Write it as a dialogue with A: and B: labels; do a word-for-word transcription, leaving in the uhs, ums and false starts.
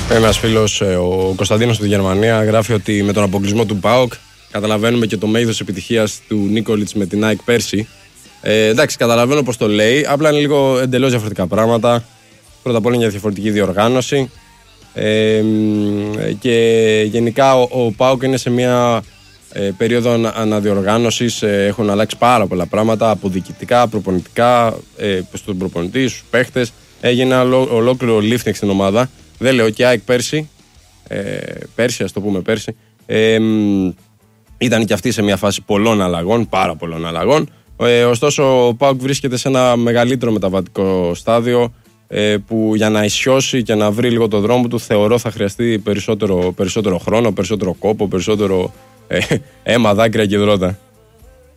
A: Ένας φίλος, ο Κωνσταντίνος στη Γερμανία, γράφει ότι με τον αποκλεισμό του ΠΑΟΚ καταλαβαίνουμε και το μέγεθος επιτυχίας του Νίκολιτς με την ΑΕΚ πέρσι. Ε, εντάξει, καταλαβαίνω πως το λέει, απλά είναι λίγο εντελώς διαφορετικά πράγματα. Πρώτα απ' όλα για διαφορετική διοργάνωση. Ε, και γενικά ο, ο ΠΑΟΚ είναι σε μια ε, περίοδο αναδιοργάνωσης. Ε, έχουν αλλάξει πάρα πολλά πράγματα από διοικητικά, προπονητικά, ε, στον προπονητή, στους παίχτες. Έγινε ολό, ολόκληρο lifting στην ομάδα. Δεν λέω και ΑΕΚ πέρσι, ε, πέρσι ας το πούμε πέρσι, ε, ήταν και αυτή σε μια φάση πολλών αλλαγών, πάρα πολλών αλλαγών. Ε, ωστόσο ο ΠΑΟΚ βρίσκεται σε ένα μεγαλύτερο μεταβατικό στάδιο, ε, που για να ισιώσει και να βρει λίγο το δρόμο του θεωρώ θα χρειαστεί περισσότερο, περισσότερο χρόνο, περισσότερο κόπο, περισσότερο ε, αίμα, δάκρυα και υδρότα.